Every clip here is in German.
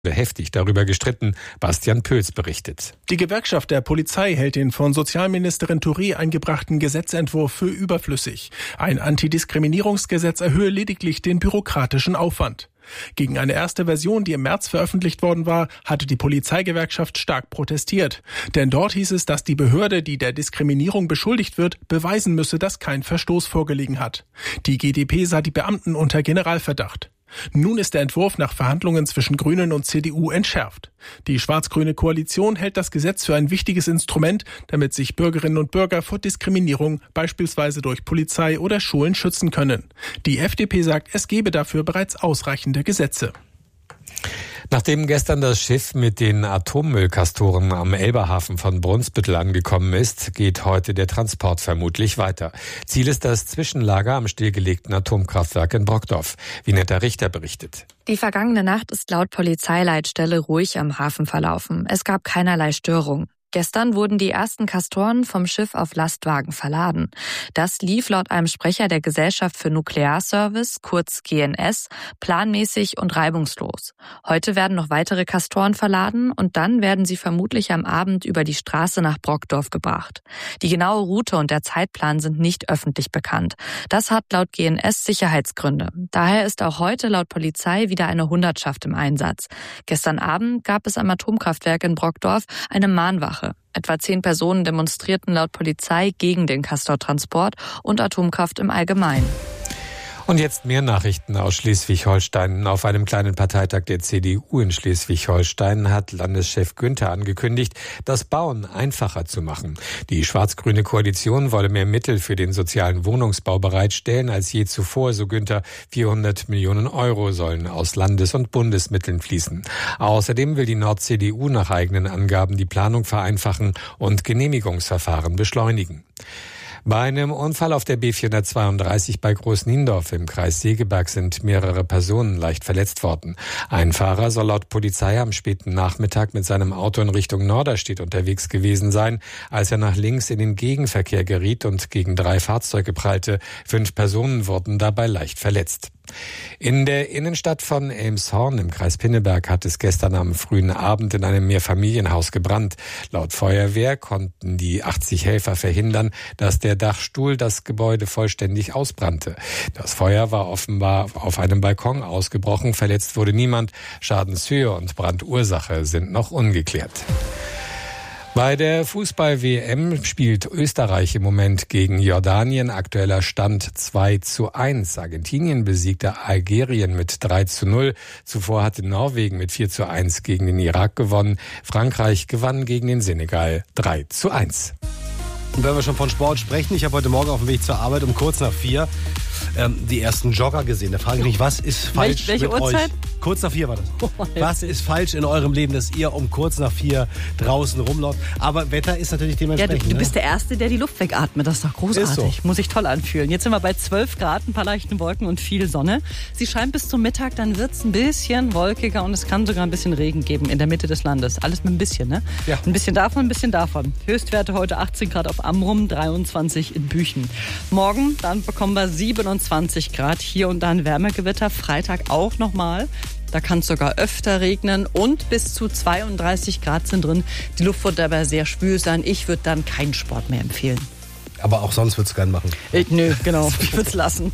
Heftig darüber gestritten. Bastian Pöls berichtet. Die Gewerkschaft der Polizei hält den von Sozialministerin Touré eingebrachten Gesetzentwurf für überflüssig. Ein Antidiskriminierungsgesetz erhöhe lediglich den bürokratischen Aufwand. Gegen eine erste Version, die im März veröffentlicht worden war, hatte die Polizeigewerkschaft stark protestiert. Denn dort hieß es, dass die Behörde, die der Diskriminierung beschuldigt wird, beweisen müsse, dass kein Verstoß vorgelegen hat. Die GdP sah die Beamten unter Generalverdacht. Nun ist der Entwurf nach Verhandlungen zwischen Grünen und CDU entschärft. Die schwarz-grüne Koalition hält das Gesetz für ein wichtiges Instrument, damit sich Bürgerinnen und Bürger vor Diskriminierung beispielsweise durch Polizei oder Schulen schützen können. Die FDP sagt, es gebe dafür bereits ausreichende Gesetze. Nachdem gestern das Schiff mit den Atommüllkastoren am Elberhafen von Brunsbüttel angekommen ist, geht heute der Transport vermutlich weiter. Ziel ist das Zwischenlager am stillgelegten Atomkraftwerk in Brockdorf. Vinetta Richter berichtet. Die vergangene Nacht ist laut Polizeileitstelle ruhig am Hafen verlaufen. Es gab keinerlei Störung. Gestern wurden die ersten Kastoren vom Schiff auf Lastwagen verladen. Das lief laut einem Sprecher der Gesellschaft für Nuklearservice, kurz GNS, planmäßig und reibungslos. Heute werden noch weitere Kastoren verladen und dann werden sie vermutlich am Abend über die Straße nach Brockdorf gebracht. Die genaue Route und der Zeitplan sind nicht öffentlich bekannt. Das hat laut GNS Sicherheitsgründe. Daher ist auch heute laut Polizei wieder eine Hundertschaft im Einsatz. Gestern Abend gab es am Atomkraftwerk in Brockdorf eine Mahnwache. Etwa 10 Personen demonstrierten laut Polizei gegen den Castortransport und Atomkraft im Allgemeinen. Und jetzt mehr Nachrichten aus Schleswig-Holstein. Auf einem kleinen Parteitag der CDU in Schleswig-Holstein hat Landeschef Günther angekündigt, das Bauen einfacher zu machen. Die schwarz-grüne Koalition wolle mehr Mittel für den sozialen Wohnungsbau bereitstellen als je zuvor, so Günther. 400 Millionen Euro sollen aus Landes- und Bundesmitteln fließen. Außerdem will die Nord-CDU nach eigenen Angaben die Planung vereinfachen und Genehmigungsverfahren beschleunigen. Bei einem Unfall auf der B432 bei Großniendorf im Kreis Segeberg sind mehrere Personen leicht verletzt worden. Ein Fahrer soll laut Polizei am späten Nachmittag mit seinem Auto in Richtung Norderstedt unterwegs gewesen sein, als er nach links in den Gegenverkehr geriet und gegen 3 Fahrzeuge prallte. 5 Personen wurden dabei leicht verletzt. In der Innenstadt von Elmshorn im Kreis Pinneberg hat es gestern am frühen Abend in einem Mehrfamilienhaus gebrannt. Laut Feuerwehr konnten die 80 Helfer verhindern, dass der Dachstuhl das Gebäude vollständig ausbrannte. Das Feuer war offenbar auf einem Balkon ausgebrochen. Verletzt wurde niemand. Schadenshöhe und Brandursache sind noch ungeklärt. Bei der Fußball-WM spielt Österreich im Moment gegen Jordanien. Aktueller Stand 2:1. Argentinien besiegte Algerien mit 3:0. Zuvor hatte Norwegen mit 4:1 gegen den Irak gewonnen. Frankreich gewann gegen den Senegal 3:1. Und wenn wir schon von Sport sprechen, ich habe heute Morgen auf dem Weg zur Arbeit um kurz nach 4 die ersten Jogger gesehen. Da frage ich mich, was ist falsch welche mit Uhrzeit? euch? Kurz nach 4 war das. Was ist falsch in eurem Leben, dass ihr um kurz nach 4 draußen rumläuft? Aber Wetter ist natürlich dementsprechend. Ja, du bist der Erste, der die Luft wegatmet. Das ist doch großartig. Ist so. Muss sich toll anfühlen. Jetzt sind wir bei 12 Grad, ein paar leichten Wolken und viel Sonne. Sie scheint bis zum Mittag, dann wird es ein bisschen wolkiger und es kann sogar ein bisschen Regen geben in der Mitte des Landes. Alles mit ein bisschen, ne? Ja. Ein bisschen davon, ein bisschen davon. Höchstwerte heute 18 Grad auf Amrum, 23 in Büchen. Morgen, dann bekommen wir 27 Grad. Hier und da ein Wärmegewitter. Freitag auch nochmal. Da kann es sogar öfter regnen und bis zu 32 Grad sind drin. Die Luft wird dabei sehr schwül sein. Ich würde dann keinen Sport mehr empfehlen. Aber auch sonst würdest du gern machen. Nö, genau. Ich würde es lassen.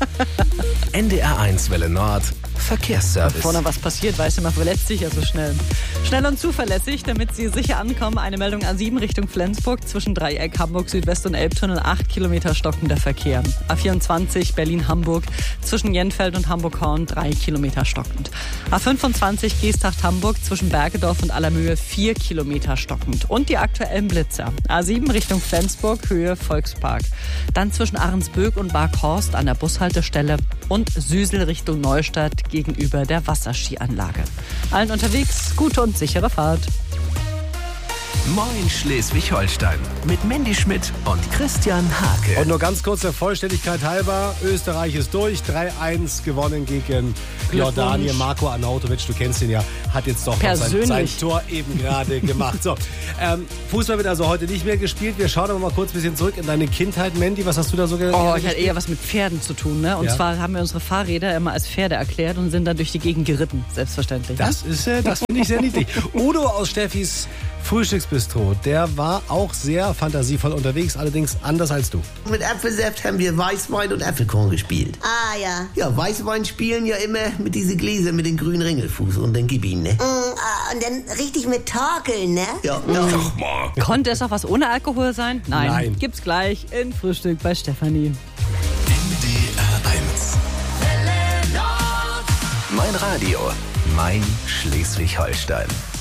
NDR1 Welle Nord. Verkehrsservice. Vorne was passiert, weißt du, man verletzt sich ja so schnell. Schnell und zuverlässig, damit Sie sicher ankommen. Eine Meldung A7 Richtung Flensburg zwischen Dreieck, Hamburg Südwest und Elbtunnel. 8 Kilometer stockender Verkehr. A24 Berlin-Hamburg zwischen Jenfeld und Hamburg-Horn 3 Kilometer stockend. A25 Geesthacht-Hamburg zwischen Bergedorf und Allermöhe 4 Kilometer stockend. Und die aktuellen Blitzer. A7 Richtung Flensburg, Höhe Volkspark. Dann zwischen Ahrensböck und Barkhorst an der Bushaltestelle und Süsel Richtung Neustadt gegenüber der Wasserskianlage. Allen unterwegs gute und sichere Fahrt. Moin Schleswig-Holstein. Mit Mandy Schmidt und Christian Hake. Und nur ganz kurz der Vollständigkeit halber, Österreich ist durch, 3-1 gewonnen gegen Jordanien. Marko Arnautovic, du kennst ihn ja, hat jetzt doch noch sein Tor eben gerade gemacht. So, Fußball wird also heute nicht mehr gespielt. Wir schauen aber mal kurz ein bisschen zurück in deine Kindheit, Mandy. Was hast du da so gespielt? Oh, ich hatte eher was mit Pferden zu tun, ne? Und zwar haben wir unsere Fahrräder immer als Pferde erklärt und sind dann durch die Gegend geritten, selbstverständlich. Das finde ich sehr niedlich. Udo aus Steffis Frühstücksbistro, der war auch sehr fantasievoll unterwegs, allerdings anders als du. Mit Apfelsaft haben wir Weißwein und Apfelkorn gespielt. Ah, ja. Ja, Weißwein spielen ja immer mit diese Gläser mit den grünen Ringelfuß und dann gib ihn, ne? Und dann richtig mit Torkeln, ne? Ja. Konnte es auch was ohne Alkohol sein? Nein. Gibt's gleich in Frühstück bei Stefanie. NDR 1. Mein Radio, mein Schleswig-Holstein.